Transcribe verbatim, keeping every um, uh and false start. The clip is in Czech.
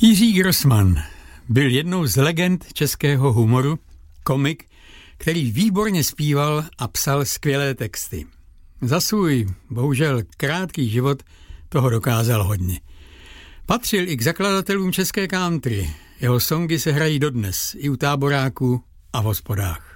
Jiří Grossman byl jednou z legend českého humoru, komik, který výborně zpíval a psal skvělé texty. Za svůj, bohužel krátký život toho dokázal hodně. Patřil i k zakladatelům české country. Jeho songy se hrají dodnes, i u táboráků a v hospodách.